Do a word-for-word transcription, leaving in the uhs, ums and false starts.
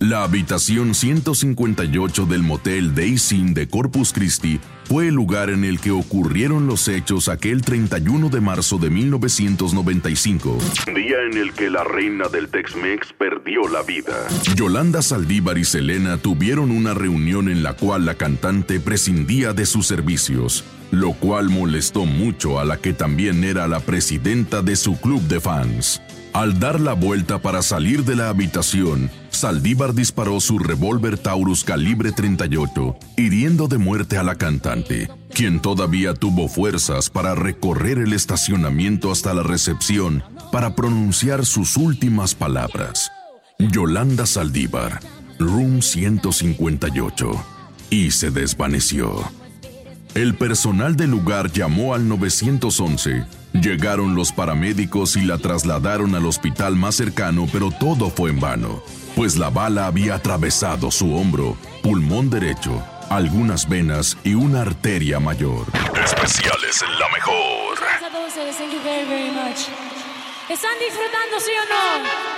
La habitación ciento cincuenta y ocho del motel Days Inn de Corpus Christi fue el lugar en el que ocurrieron los hechos aquel treinta y uno de marzo de mil novecientos noventa y cinco, día en el que la reina del Tex-Mex perdió la vida. Yolanda Saldívar y Selena tuvieron una reunión en la cual la cantante prescindía de sus servicios, lo cual molestó mucho a la que también era la presidenta de su club de fans. Al dar la vuelta para salir de la habitación, Saldívar disparó su revólver Taurus calibre treinta y ocho, hiriendo de muerte a la cantante, quien todavía tuvo fuerzas para recorrer el estacionamiento hasta la recepción para pronunciar sus últimas palabras. Yolanda Saldívar, Room ciento cincuenta y ocho, y se desvaneció. El personal del lugar llamó al nueve once. Llegaron los paramédicos y la trasladaron al hospital más cercano, pero todo fue en vano, pues la bala había atravesado su hombro, pulmón derecho, algunas venas y una arteria mayor. Especiales en La Mejor. Gracias a todos ustedes. Thank you very, very much. ¿Están disfrutando, sí o no?